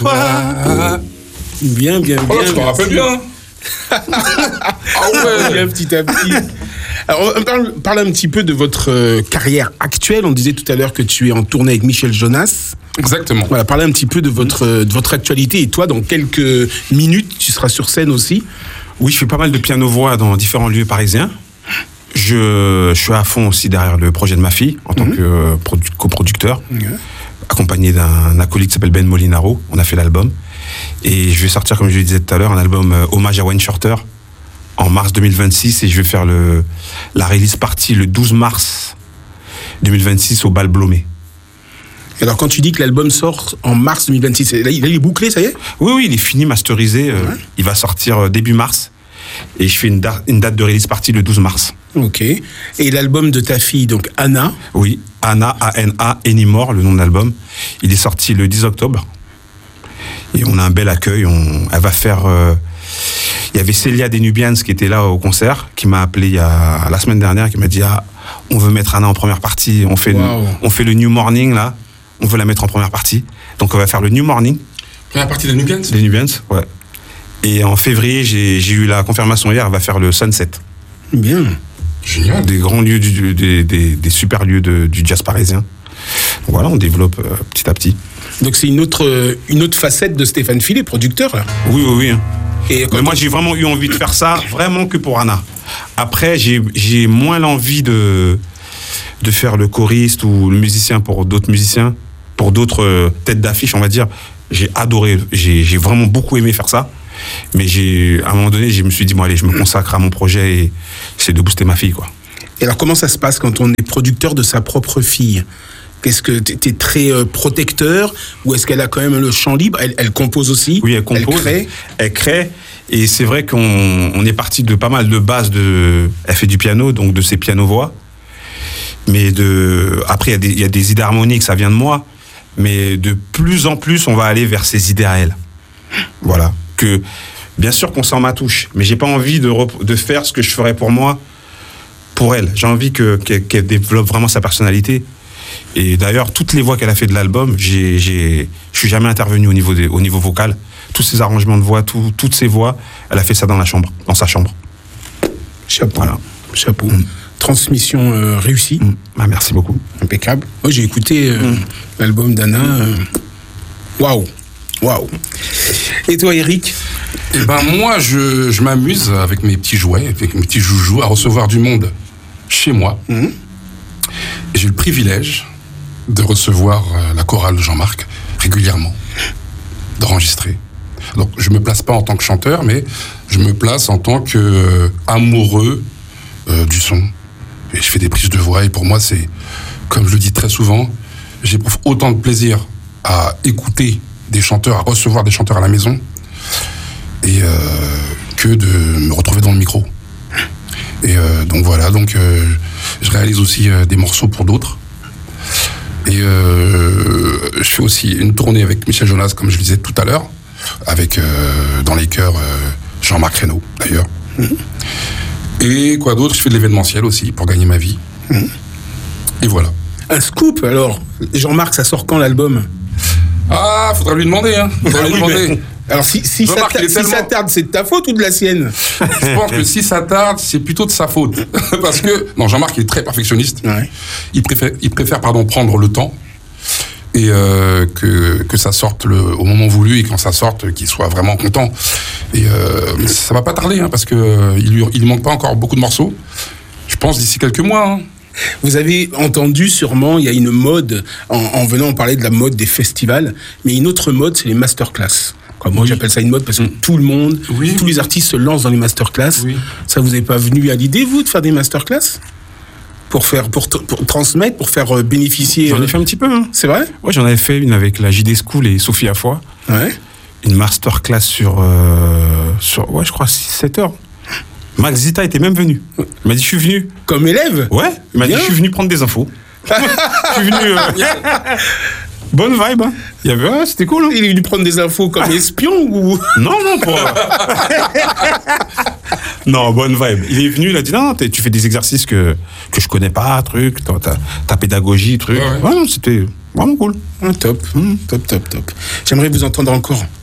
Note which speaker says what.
Speaker 1: Bien.
Speaker 2: Oh, tu t'en rappelles bien.
Speaker 1: Bien petit à petit. Alors, on parle un petit peu de votre carrière actuelle. On disait tout à l'heure que tu es en tournée avec Michel Jonas.
Speaker 2: Exactement.
Speaker 1: Voilà, parlez un petit peu de votre actualité. Et toi, dans quelques minutes, tu seras sur scène aussi.
Speaker 3: Oui, je fais pas mal de piano-voix dans différents lieux parisiens. Je suis à fond aussi derrière le projet de ma fille, en tant que coproducteur, accompagné d'un acolyte qui s'appelle Ben Molinaro. On a fait l'album. Et je vais sortir, comme je le disais tout à l'heure, un album hommage à Wayne Shorter en mars 2026. Et je vais faire la release party le 12 mars 2026 au Bal Blomé.
Speaker 1: Alors, quand tu dis que l'album sort en mars 2026, là, il est bouclé, ça y est ?
Speaker 3: Oui, il est fini, masterisé. Il va sortir début mars. Et je fais une date de release party le 12 mars.
Speaker 1: Ok. Et l'album de ta fille, donc Anna ?
Speaker 3: Oui, Anna, A-N-A, Anymore, le nom de l'album. Il est sorti le 10 octobre. Et on a un bel accueil. Elle va faire... Il y avait Célia Denubians qui était là au concert, qui m'a appelé la semaine dernière, qui m'a dit on veut mettre Anna en première partie. On fait le New Morning, là. On veut la mettre en première partie. Donc on va faire le New Morning.
Speaker 2: Première partie de Nubians ?
Speaker 3: Des Nubians, ouais. Et en février, j'ai eu la confirmation hier, elle va faire le Sunset.
Speaker 1: Bien.
Speaker 2: Génial.
Speaker 3: Des grands lieux, des super lieux du jazz parisien. Donc voilà, on développe petit à petit.
Speaker 1: Donc c'est une autre facette de Stéphane Filet, producteur, là.
Speaker 3: Oui. Mais moi, j'ai vraiment eu envie de faire ça, vraiment que pour Anna. Après, j'ai moins l'envie de faire le choriste ou le musicien pour d'autres musiciens, pour d'autres têtes d'affiche, on va dire. J'ai adoré, j'ai vraiment beaucoup aimé faire ça. Mais à un moment donné, je me suis dit, bon allez, je me consacre à mon projet et c'est de booster ma fille, quoi.
Speaker 1: Et alors, comment ça se passe quand on est producteur de sa propre fille ? Est-ce que t'es très protecteur ou est-ce qu'elle a quand même le champ libre ? Elle compose aussi ?
Speaker 3: Oui, elle compose. Elle crée. Et c'est vrai qu'on est parti de pas mal de bases elle fait du piano, donc de ses piano-voix. Mais après, il y a des idées harmoniques, ça vient de moi. Mais de plus en plus, on va aller vers ses idées à elle. Voilà. Bien sûr qu'on sent ma touche, mais j'ai pas envie de faire ce que je ferais pour moi, pour elle. J'ai envie qu'elle développe vraiment sa personnalité. Et d'ailleurs, toutes les voix qu'elle a fait de l'album, je suis jamais intervenu au niveau vocal. Tous ses arrangements de voix, toutes ses voix, elle a fait ça dans sa chambre.
Speaker 1: Chapeau.
Speaker 3: Voilà.
Speaker 1: Chapeau. Transmission réussie.
Speaker 3: Merci beaucoup.
Speaker 1: Impeccable. Moi, j'ai écouté l'album d'Anna. Waouh. Et toi, Eric ?
Speaker 2: Eh ben moi, je m'amuse avec mes petits jouets, avec mes petits joujoux, à recevoir du monde chez moi. Et j'ai le privilège de recevoir la chorale de Jean-Marc régulièrement, d'enregistrer. Donc, je me place pas en tant que chanteur, mais je me place en tant qu'amoureux du son. Et je fais des prises de voix, et pour moi, c'est, comme je le dis très souvent, j'éprouve autant de plaisir à écouter des chanteurs, à recevoir des chanteurs à la maison, et que de me retrouver dans le micro. Et donc voilà, je réalise aussi des morceaux pour d'autres. Et je fais aussi une tournée avec Michel Jonas, comme je le disais tout à l'heure, avec dans les chœurs Jean-Marc Reynaud, d'ailleurs. Et quoi d'autre ? Je fais de l'événementiel aussi, pour gagner ma vie. Et voilà.
Speaker 1: Un scoop, alors. Jean-Marc, ça sort quand, l'album ?
Speaker 2: Ah, faudra lui demander, hein.
Speaker 1: Alors, si ça tarde, c'est de ta faute ou de la sienne ?
Speaker 2: Je pense que si ça tarde, c'est plutôt de sa faute. Parce que, non, Jean-Marc, il est très perfectionniste.
Speaker 1: Ouais.
Speaker 2: Il préfère prendre le temps et que ça sorte au moment voulu, et quand ça sorte, qu'il soit vraiment content. Et ça va pas tarder, hein, parce que il lui manque pas encore beaucoup de morceaux. Je pense d'ici quelques mois, hein.
Speaker 1: Vous avez entendu sûrement, il y a une mode, en venant parler de la mode des festivals, mais une autre mode, c'est les masterclass. Moi, j'appelle ça une mode parce que tout le monde, tous les artistes se lancent dans les masterclass. Ça vous est pas venu à l'idée, vous, de faire des masterclass ? Pour transmettre, pour faire bénéficier...
Speaker 3: J'en ai fait un petit peu, hein.
Speaker 1: C'est vrai ?
Speaker 3: Ouais, j'en avais fait une avec la JD School et Sophie Afoy.
Speaker 1: Ouais.
Speaker 3: Une masterclass sur je crois, 6-7 heures. Max Zita était même venu. Il m'a dit, je suis venu.
Speaker 1: Comme élève ?
Speaker 3: Ouais, il m'a dit, je suis venu prendre des infos. Je suis venu... Bonne vibe, hein. C'était cool, hein.
Speaker 1: Il est venu prendre des infos comme espion ou...
Speaker 3: Non, Non, bonne vibe. Il est venu, il a dit, non, tu fais des exercices que je connais pas, ta pédagogie, Ouais, non, c'était Vraiment cool.
Speaker 1: Top. Top. J'aimerais vous entendre encore